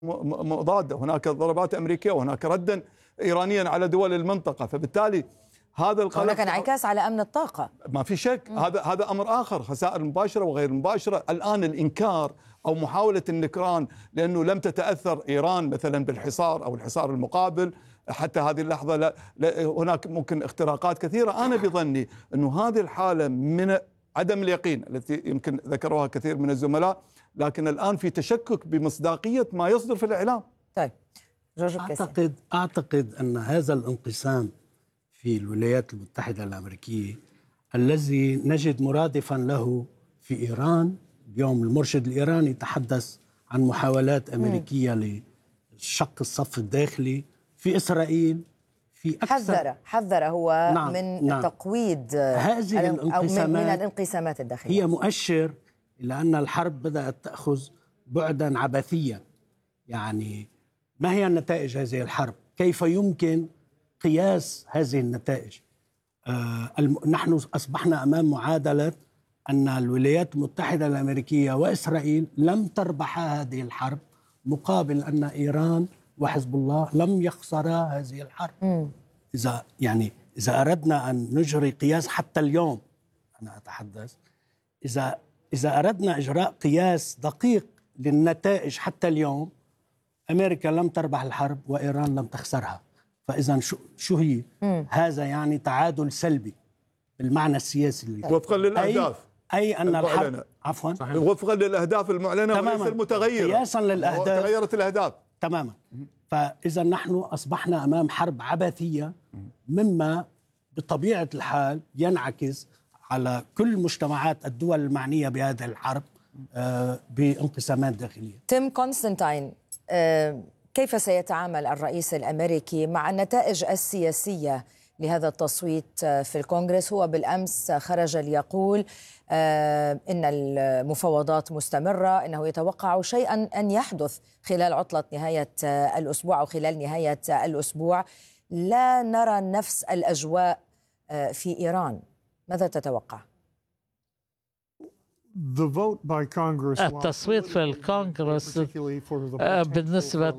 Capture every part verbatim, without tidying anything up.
مضادة، هناك ضربات أمريكية وهناك ردا إيرانيا على دول المنطقة، فبالتالي هذا القلق هناك انعكاس على أمن الطاقة، ما في شك. م. هذا هذا أمر آخر، خسائر مباشرة وغير مباشرة. الآن الإنكار أو محاولة النكران لأنه لم تتأثر إيران مثلا بالحصار أو الحصار المقابل حتى هذه اللحظة، لا, لا هناك ممكن اختراقات كثيرة. أنا بظني أنه هذه الحالة من عدم اليقين التي يمكن ذكروها كثير من الزملاء، لكن الآن في تشكك بمصداقية ما يصدر في الإعلام. طيب أعتقد أعتقد أن هذا الانقسام في الولايات المتحدة الأمريكية الذي نجد مرادفا له في إيران. اليوم المرشد الإيراني يتحدث عن محاولات أمريكية لشق الصف الداخلي في إسرائيل. في أكثر حذر حذر هو نعم من نعم تقويض هذه أو من, من الانقسامات الداخلية. هي مؤشر إلى أن الحرب بدأت تأخذ بعدا عبثيا. يعني ما هي النتائج هذه الحرب؟ كيف يمكن قياس هذه النتائج؟ آه نحن أصبحنا أمام معادلة أن الولايات المتحدة الأمريكية وإسرائيل لم تربحا هذه الحرب، مقابل أن إيران وحزب الله لم يخسرا هذه الحرب. م. إذا يعني إذا أردنا أن نجري قياس حتى اليوم، أنا أتحدث إذا إذا أردنا إجراء قياس دقيق للنتائج حتى اليوم، أمريكا لم تربح الحرب وإيران لم تخسرها. فإذا شو شو هي؟ م. هذا يعني تعادل سلبي بالمعنى السياسي اللي وفقا للأهداف أي, أي أن الحرب عفوا وفقا للأهداف المعلنة وليس المتغيرة، قياسا للأهداف تغيرت الأهداف تماما. فإذا نحن أصبحنا أمام حرب عبثية، مما بطبيعة الحال ينعكس على كل مجتمعات الدول المعنية بهذه الحرب بانقسامات داخلية. تيم كونستانتين، كيف سيتعامل الرئيس الأمريكي مع النتائج السياسية لهذا التصويت في الكونغرس؟ هو بالأمس خرج ليقول إن المفاوضات مستمرة، إنه يتوقع شيئا أن يحدث خلال عطلة نهاية الأسبوع أو خلال نهاية الأسبوع. لا نرى نفس الأجواء في إيران، ماذا تتوقع؟ التصويت في الكونغرس بالنسبة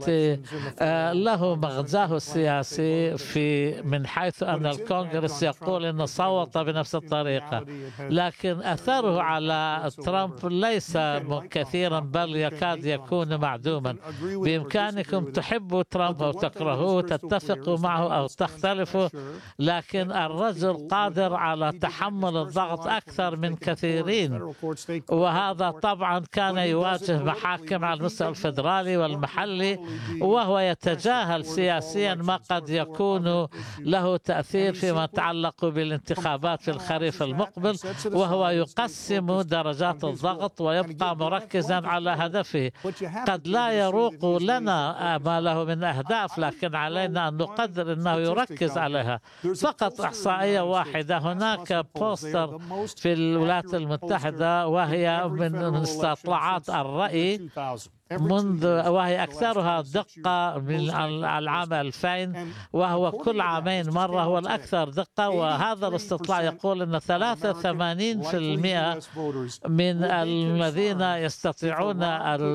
له مغزاه السياسي، في من حيث أن الكونغرس يقول أنه صوت بنفس الطريقة، لكن أثره على ترامب ليس كثيرا بل يكاد يكون معدوما. بإمكانكم تحبوا ترامب أو تكرهوه، تتفقوا معه أو تختلفوا، لكن الرجل قادر على تحمل الضغط أكثر من كثيرين، وهذا طبعا كان يواجه محاكم على المستوى الفيدرالي والمحلي، وهو يتجاهل سياسيا ما قد يكون له تأثير فيما يتعلق بالانتخابات في الخريف المقبل، وهو يقسم درجات الضغط ويبقى مركزا على هدفه. قد لا يروق لنا ما له من أهداف، لكن علينا أن نقدر أنه يركز عليها. فقط إحصائية واحدة، هناك بوستر في الولايات المتحدة وهي من استطلاعات الرأي منذ وهي أكثرها دقة من العام ألفين، وهو كل عامين مرة هو الأكثر دقة. وهذا الاستطلاع يقول أن ثلاثة وثمانين بالمئة من الذين يستطيعون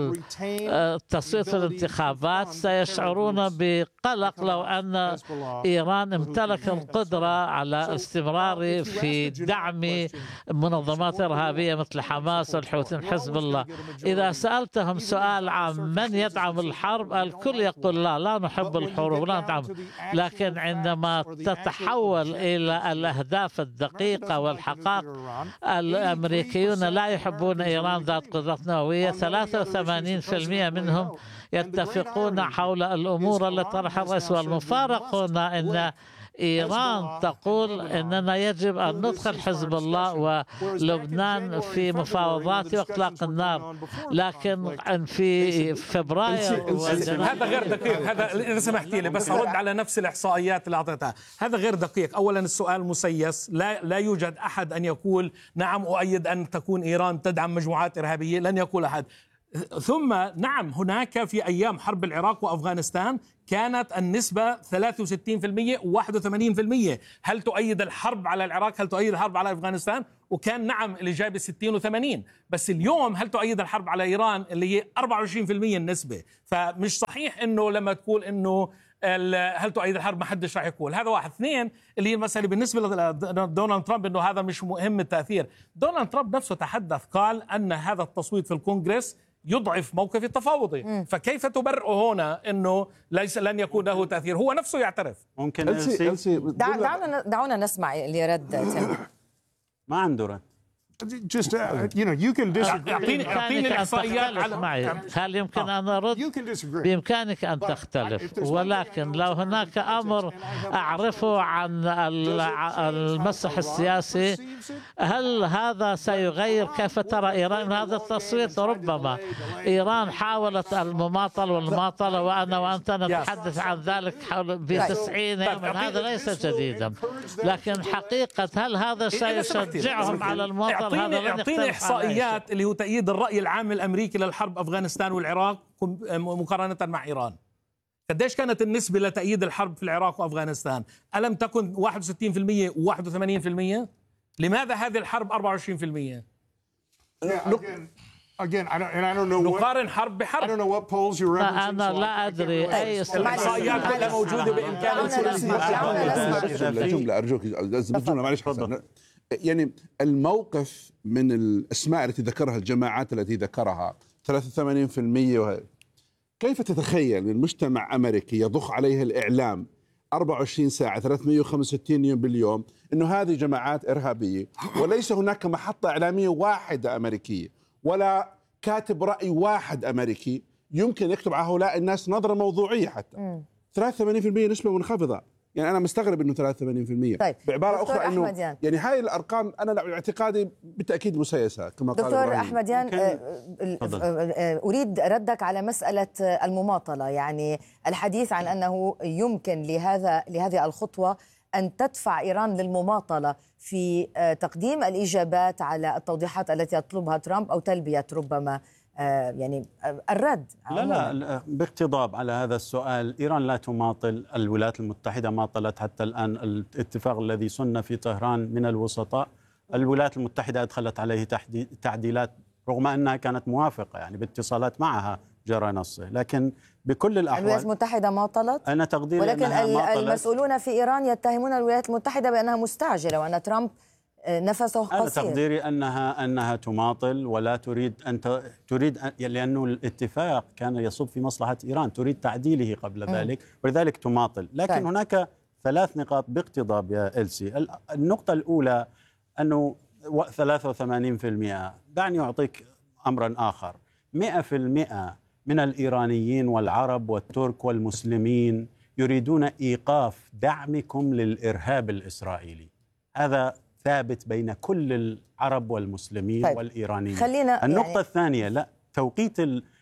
التصويت في الانتخابات سيشعرون بقلق لو أن إيران امتلك القدرة على الاستمرار في دعم منظمات إرهابية مثل حماس والحوثي حزب الله. إذا سألتهم سؤال عام من يدعم الحرب، الكل يقول لا لا نحب الحروب لا ندعم، لكن عندما تتحول إلى الأهداف الدقيقة والحقائق، الأمريكيون لا يحبون إيران ذات قدرة نووية. ثلاثة وثمانين بالمئة منهم يتفقون حول الأمور التي طرحها الرئيس، والمفارق هنا أن إيران تقول أننا يجب أن ندخل حزب الله ولبنان في مفاوضات وإطلاق النار، لكن في فبراير هذا غير دقيق. هذا إذا سمحتي لي بس أرد على نفس الإحصائيات اللي أعطيتها. هذا غير دقيق. أولا السؤال مسيس، لا لا يوجد أحد أن يقول نعم أؤيد أن تكون إيران تدعم مجموعات إرهابية، لن يقول أحد. ثم نعم هناك في أيام حرب العراق وأفغانستان كانت النسبة ثلاثة وستين بالمئة وواحد وثمانين بالمئة. هل تؤيد الحرب على العراق؟ هل تؤيد الحرب على أفغانستان؟ وكان نعم الإجابة ستين وثمانين. بس اليوم هل تؤيد الحرب على إيران اللي هي أربعة وعشرين بالمئة النسبة. فمش صحيح إنه لما تقول إنه هل تؤيد الحرب ما حدش راح يقول. هذا واحد. اثنين اللي هي المسألة بالنسبة لدونالد ترامب إنه هذا مش مهم التأثير. دونالد ترامب نفسه تحدث قال أن هذا التصويت في الكونغرس يضعف موقف التفاوضي. م. فكيف تبرئ هنا انه ليس لن يكون له تاثير؟ هو نفسه يعترف. ممكن ألسي ألسي دع دعونا دعونا نسمع اللي رد تم. ما عنده رد. Just uh, you know you can disagree. اعطيني اعطيني الاحصائيات على معي. هل يمكن ان ارد؟ بامكانك ان تختلف، ولكن لو هناك امر اعرفه عن المسرح السياسي، هل هذا سيغير كيف ترى ايران هذا التصويت؟ ربما ايران حاولت المماطله والمماطله، وانا وانت نتحدث عن ذلك حول بتسعين يوما، هذا ليس جديدا، لكن حقيقه هل هذا سيشجعهم على المماطله؟ اعطيني اعطيني احصائيات اللي هو تأييد الرأي العام الامريكي للحرب افغانستان والعراق مقارنة مع ايران. قديش كانت النسبة لتأييد الحرب في العراق وافغانستان؟ ألم تكن واحد وستين بالمئة وواحد وثمانين بالمئة؟ لماذا هذه الحرب أربعة وعشرين بالمئة؟ Again, I don't, and I don't know نقارن حرب بحرب. I don't know what polls you're referencing. أنا لا أدري أي الإحصائيات كلها موجودة بإمكان الجملة. أرجوك الجملة معلش حسن. يعني الموقف من الأسماء التي ذكرها الجماعات التي ذكرها ثلاثة وثمانين بالمئة وهي. كيف تتخيل من مجتمع أمريكي يضخ عليه الإعلام أربعة وعشرين ساعة ثلاثمئة وخمسة وستين يوم باليوم أنه هذه جماعات إرهابية، وليس هناك محطة إعلامية واحدة أمريكية ولا كاتب رأي واحد أمريكي يمكن يكتب على هؤلاء الناس نظرة موضوعية حتى. ثلاثة وثمانين بالمئة نسبة منخفضة. يعني أنا مستغرب إنه ثلاثة وثمانين بالمئة. طيب. بعبارة أخرى إنه أحمديان. يعني هاي الأرقام أنا اعتقادي بالتأكيد مسيسة كما قال دكتور أحمديان، أريد ردك على مسألة المماطلة، يعني الحديث عن أنه يمكن لهذا لهذه الخطوة أن تدفع إيران للمماطلة في تقديم الإجابات على التوضيحات التي يطلبها ترامب أو تلبية ربما يعني الرد. لا لا باقتضاب على هذا السؤال. إيران لا تماطل، الولايات المتحدة ماطلت حتى الآن. الاتفاق الذي سن في طهران من الوسطاء الولايات المتحدة أدخلت عليه تعديلات رغم أنها كانت موافقة، يعني باتصالات معها جرى نصه. لكن بكل الأحوال الولايات المتحدة ماطلت، أنا تقديري ولكن أنها المسؤولون في إيران يتهمون الولايات المتحدة بأنها مستعجلة وأن ترامب نفسه قصير. أنا تقديري أنها أنها تماطل ولا تريد أن تريد أن لأنه الاتفاق كان يصب في مصلحة إيران، تريد تعديله قبل م. ذلك، ولذلك تماطل. لكن طيب. هناك ثلاث نقاط باقتضاب يا إلسي. النقطة الأولى أنه ثلاثة وثمانين بالمئة. دعني أعطيك أمرا آخر. مئة بالمئة من الإيرانيين والعرب والترك والمسلمين يريدون إيقاف دعمكم للإرهاب الإسرائيلي. هذا ثابت بين كل العرب والمسلمين طيب. والإيرانيين. خلينا النقطة يعني... الثانية، لا توقيت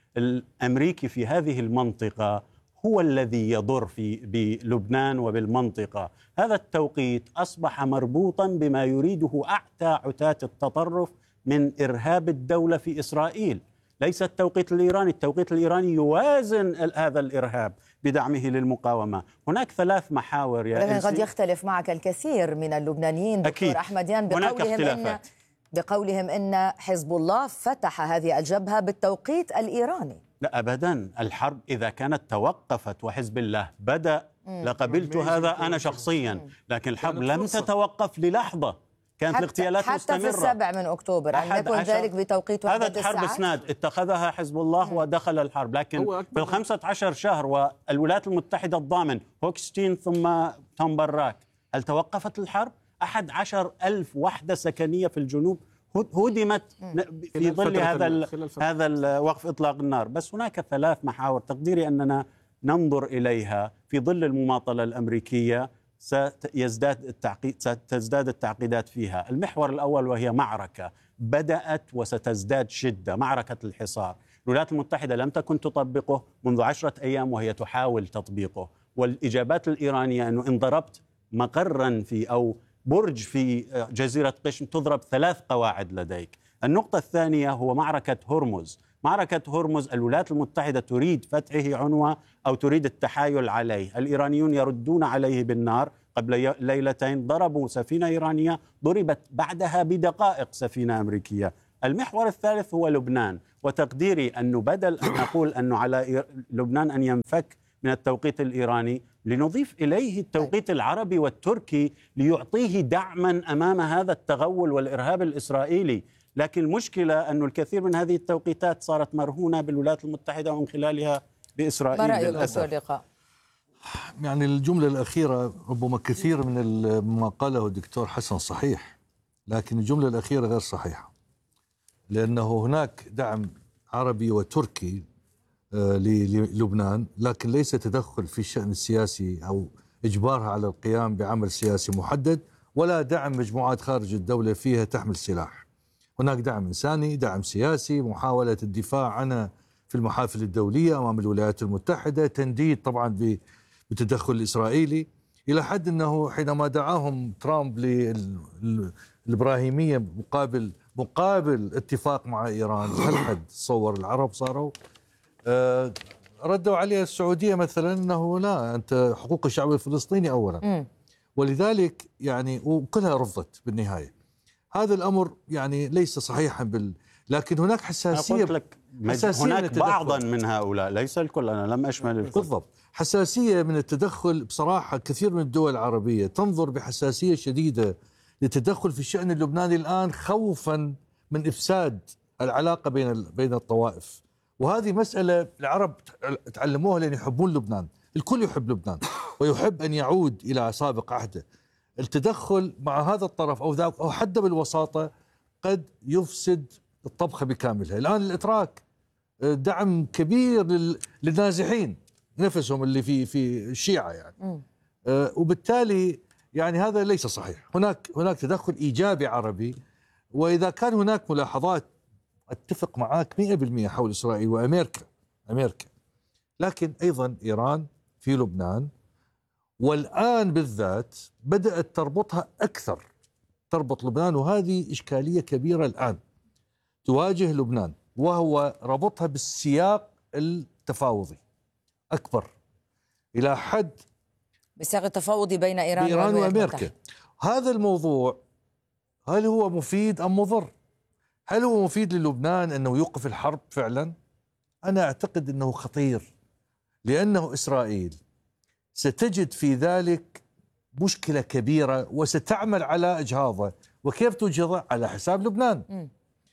الأمريكي في هذه المنطقة هو الذي يضر في بلبنان وبالمنطقة. هذا التوقيت أصبح مربوطا بما يريده أعتى عتاة التطرف من إرهاب الدولة في إسرائيل. ليس التوقيت الإيراني، التوقيت الإيراني يوازن هذا الإرهاب بدعمه للمقاومة. هناك ثلاث محاور يا لكن قد يختلف معك الكثير من اللبنانيين دكتور أحمديان بقولهم إن بقولهم إن حزب الله فتح هذه الجبهة بالتوقيت الإيراني. لا أبدا، الحرب إذا كانت توقفت وحزب الله بدأ لقبلت هذا أنا شخصيا، لكن الحرب لم تتوقف للحظة. كانت الاغتيالات حتى مستمرة حتى في السابع من أكتوبر أن يكون ذلك بتوقيت وحدة الساعات. هذا حرب سناد اتخذها حزب الله م. ودخل الحرب، لكن في الخمسة عشر شهر والولايات المتحدة الضامن هوكستين ثم توم براك، هل توقفت الحرب؟ أحد عشر ألف وحدة سكنية في الجنوب هدمت في ظل هذا هذا الوقف إطلاق النار. بس هناك ثلاث محاور تقديري أننا ننظر إليها في ظل المماطلة الأمريكية سيزداد التعقيد ستزداد التعقيدات فيها. المحور الأول وهي معركة بدأت وستزداد شدة، معركة الحصار. الولايات المتحدة لم تكن تطبقه منذ عشرة أيام وهي تحاول تطبيقه، والإجابات الإيرانية أنه إن ضربت مقرا في أو برج في جزيرة قشم تضرب ثلاث قواعد لديك. النقطة الثانية هو معركة هرمز. معركة هرمز الولايات المتحدة تريد فتحه عنوة أو تريد التحايل عليه. الإيرانيون يردون عليه بالنار. قبل ليلتين ضربوا سفينة إيرانية، ضربت بعدها بدقائق سفينة أمريكية. المحور الثالث هو لبنان، وتقديري أنه بدل أن نقول أنه على لبنان أن ينفك من التوقيت الإيراني، لنضيف إليه التوقيت العربي والتركي ليعطيه دعما أمام هذا التغول والإرهاب الإسرائيلي. لكن المشكلة أن الكثير من هذه التوقيتات صارت مرهونة بالولايات المتحدة ومن خلالها بإسرائيل. ما رأيك دكتور لقاء؟ يعني الجملة الأخيرة ربما كثير من ما قاله الدكتور حسن صحيح، لكن الجملة الأخيرة غير صحيحة، لأنه هناك دعم عربي وتركي للبنان، لكن ليس تدخل في الشأن السياسي أو إجبارها على القيام بعمل سياسي محدد، ولا دعم مجموعات خارج الدولة فيها تحمل سلاح. هناك دعم إنساني، دعم سياسي، محاولة الدفاع عنها في المحافل الدولية أمام الولايات المتحدة، تنديد طبعا بالتدخل الإسرائيلي، إلى حد أنه حينما دعاهم ترامب للإبراهيمية مقابل مقابل اتفاق مع إيران، هل حد صور العرب صاروا آه ردوا عليه السعودية مثلا أنه لا، أنت حقوق الشعب الفلسطيني أولا. م. ولذلك يعني وكلها رفضت بالنهاية. هذا الأمر يعني ليس صحيحا بال... لكن هناك حساسية. قلت لك حساسية هناك من بعضا من هؤلاء، ليس الكل، أنا لم أشمل الكل. بالضبط، حساسية من التدخل. بصراحة كثير من الدول العربية تنظر بحساسية شديدة للتدخل في الشأن اللبناني الآن، خوفا من إفساد العلاقة بين بين الطوائف. وهذه مسألة العرب تعلموها لأن يحبون لبنان. الكل يحب لبنان ويحب أن يعود إلى سابق عهده. التدخل مع هذا الطرف أو ذاك أو حتى بالوساطة قد يفسد الطبخة بكاملها. الآن الإتراك دعم كبير للنازحين نفسهم اللي في في الشيعة يعني. آه وبالتالي يعني هذا ليس صحيح. هناك هناك تدخل إيجابي عربي. وإذا كان هناك ملاحظات أتفق معاك مئة بالمئة حول إسرائيل وأمريكا أمريكا لكن أيضا إيران في لبنان، والآن بالذات بدأت تربطها أكثر، تربط لبنان، وهذه إشكالية كبيرة الآن تواجه لبنان، وهو ربطها بالسياق التفاوضي أكبر إلى حد بالسياق التفاوضي بين إيران, إيران وأمريكا. هذا الموضوع هل هو مفيد أم مضر؟ هل هو مفيد للبنان أنه يوقف الحرب فعلا؟ أنا أعتقد أنه خطير، لأنه إسرائيل ستجد في ذلك مشكلة كبيرة وستعمل على إجهاضه. وكيف تجهضه؟ على حساب لبنان. م.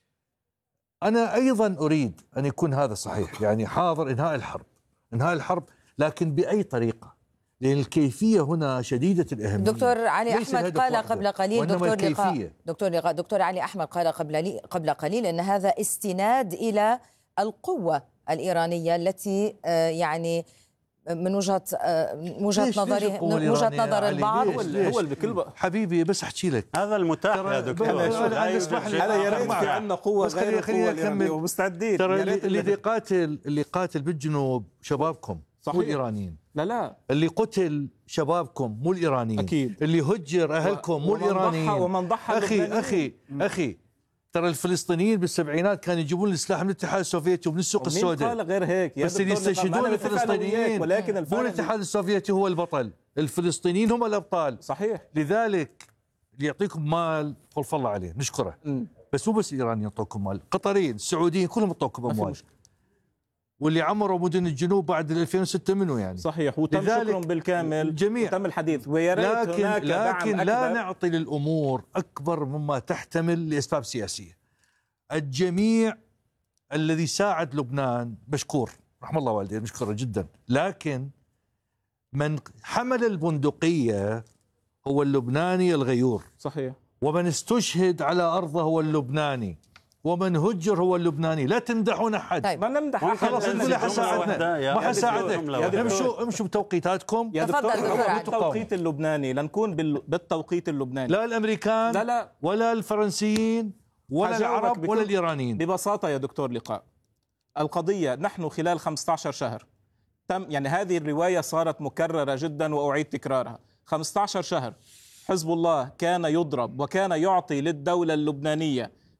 أنا أيضا أريد أن يكون هذا صحيح، يعني حاضر إنهاء الحرب إنهاء الحرب لكن بأي طريقة، لأن الكيفية هنا شديدة الأهمية. دكتور علي أحمد قال قبل قليل دكتور لقاء دكتور لقاء دكتور علي أحمد قال قبل قبل قليل أن هذا استناد إلى القوة الإيرانية التي يعني من وجهة من وجهة نظري من وجهة نظر البعض هو بكل حبيبي بس أحكي لك هذا المتاح يا دكتور. أنا اسمح لي، أنا يا ريت في عندنا قوة غير القوة الإيرانية ومستعدين. ترى اللي قاتل اللي قاتل بالجنوب شبابكم مو الإيرانيين. لا لا اللي قتل شبابكم مو الإيرانيين. أكيد. اللي هجر أهلكم مو الإيرانيين. ومن ضحى أخي أخي أخي ترى الفلسطينيين بالسبعينات كانوا يجيبون السلاح من الاتحاد السوفيتي ومن السوق السوداء. قال غير هيك بس اللي يستشهدون الفلسطينيين، ولكن مو الاتحاد السوفيتي هو البطل، الفلسطينيين هم الأبطال. صحيح. لذلك اللي يعطيكم مال خلف الله عليه نشكره. م. بس مو بس الإيرانيين يعطوكم مال، قطريين، السعوديين كلهم يعطوكم أموال. واللي عمروا مدن الجنوب بعد ألفين وستة منه يعني. صحيح، وتم شكرهم بالكامل الجميع. وتم الحديث، ويا ريت لكن هناك لكن دعم لا أكبر. نعطي للأمور أكبر مما تحتمل لأسباب سياسية. الجميع الذي ساعد لبنان مشكور، رحم الله والديه مشكورة جدا، لكن من حمل البندقية هو اللبناني الغيور. صحيح. ومن استشهد على أرضه هو اللبناني، ومن هجر هو اللبناني. لا تمدحون أحد. طيب. ما نمدح أحد. خلاص نقول حساعدنا ما حساعدك. امشوا امشوا بتوقيتاتكم. يا دكتور بالتوقيت اللبناني لنكون بالتوقيت اللبناني. لا الأمريكان لا لا ولا الفرنسيين ولا العرب ولا الإيرانيين. ببساطة يا دكتور لقاء، القضية نحن خلال خمسة عشر شهر تم، يعني هذه الرواية صارت مكررة جدا وأعيد تكرارها. خمسة عشر شهر حزب الله كان يضرب وكان يعطي للدولة اللبنانية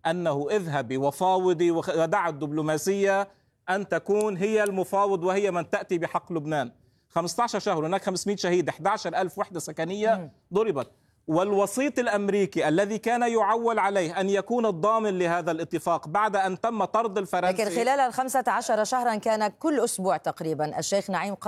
أنه اذهبي وفاوضي ودع الدبلوماسية أن تكون هي المفاوض وهي من تأتي بحق لبنان. خمسة عشر شهر هناك خمسمئة شهيد، أحد عشر ألف وحدة سكنية ضربت، والوسيط الأمريكي الذي كان يعول عليه أن يكون الضامن لهذا الاتفاق بعد أن تم طرد الفرنسي. لكن خلال الخمسة عشر شهرا كان كل أسبوع تقريبا الشيخ نعيم